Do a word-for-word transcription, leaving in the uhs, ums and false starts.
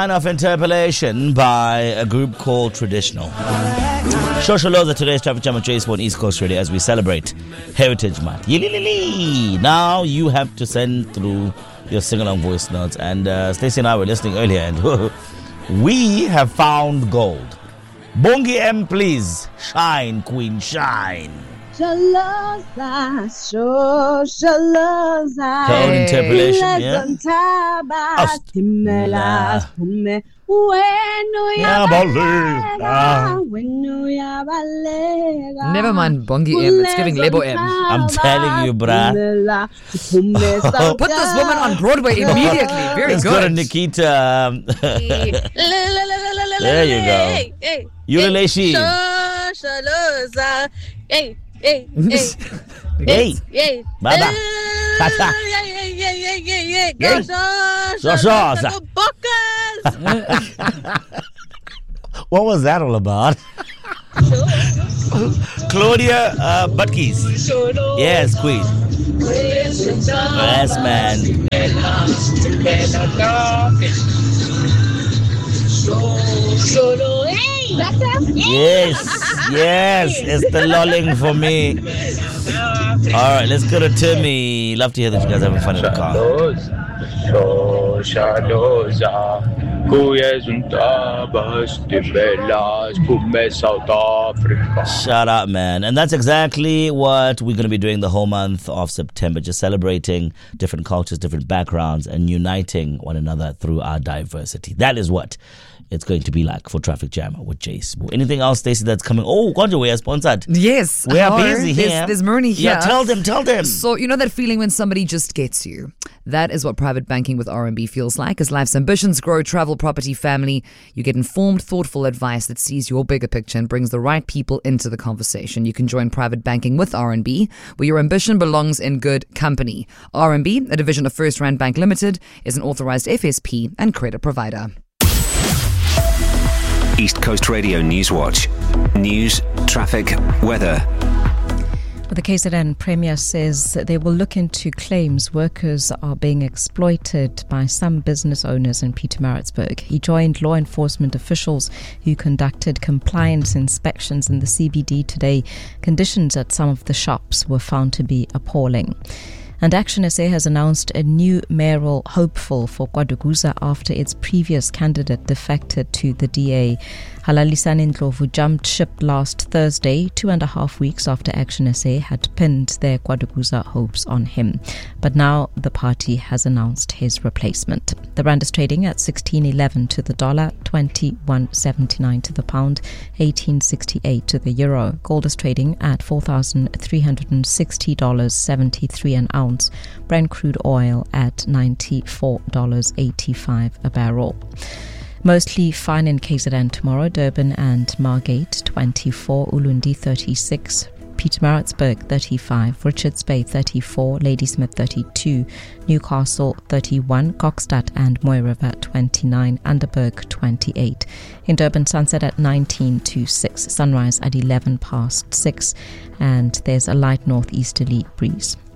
Of interpolation by a group called Traditional. Shosholoza, today's traffic jam at J Sport East Coast Radio as we celebrate Heritage Month. Yililili. Now you have to send through your sing-along voice notes. And uh, Stacey and I were listening earlier, and we have found gold. Bongi M, please. Shine, Queen, shine. Shaloza, Shosholoza. Code interpolation, yeah? Never mind Bongi M, it's giving Lebo M. I'm telling you, bruh. Put this woman on Broadway immediately. Very Let's good. go to Nikita. Um, there you go. Yuleleshi. Shosholoza. Hey, hey, hey. Hey. Hey. Baba. Tata. Yeah, yeah, yeah, yeah, yeah, yeah. Hey. Shosholoza. What was that all about? Claudia uh, Butkies. Yes, Queen. Yes, man. Yes, yes, it's the lolling for me. All right, let's go to Timmy. Love to hear that you guys having fun in the car. Shout out, man. And that's exactly what we're going to be doing the whole month of September, just celebrating different cultures, different backgrounds, and uniting one another through our diversity. That is what it's going to be like for Traffic Jam with Jace. Anything else, Stacey, that's coming? Oh, Konjo, we are sponsored. Yes. We are Or busy here. There's, there's Murni here. Yeah, tell them, tell them. So, you know that feeling when somebody just gets you? That is what private banking with R M B feels like. As life's ambitions grow, travel, property, family, you get informed, thoughtful advice that sees your bigger picture and brings the right people into the conversation. You can join private banking with R M B, where your ambition belongs in good company. R M B, a division of First Rand Bank Limited, is an authorized F S P and credit provider. East Coast Radio Newswatch. News, traffic, weather. The K Z N Premier says they will look into claims workers are being exploited by some business owners in Pietermaritzburg. He joined law enforcement officials who conducted compliance inspections in the C B D today. Conditions at some of the shops were found to be appalling. And Action S A has announced a new mayoral hopeful for KwaDukuza after its previous candidate defected to the D A. Halalisani Ndlovu jumped ship last Thursday, two and a half weeks after Action S A had pinned their KwaDukuza hopes on him. But now the party has announced his replacement. The rand is trading at sixteen eleven to the dollar, twenty-one seventy-nine to the pound, eighteen sixty-eight to the euro. Gold is trading at four thousand three hundred sixty dollars seventy-three an ounce. Brent crude oil at ninety-four dollars eighty-five a barrel. Mostly fine in K Z N tomorrow. Durban and Margate twenty-four, Ulundi thirty-six, Pietermaritzburg thirty-five, Richards Bay thirty-four, Ladysmith thirty-two, Newcastle thirty-one, Kokstad and Moy River twenty-nine, Underberg twenty-eight. In Durban, sunset at nineteen to six, sunrise at eleven past six, and there's a light northeasterly breeze.